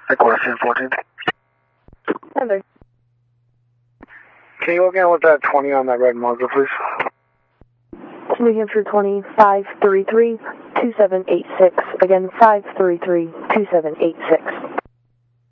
Request 1014. Heather. Can you go again with that 20 on that red Mazda, please? New Hampshire 20, 533-2786. Again, 533-2786.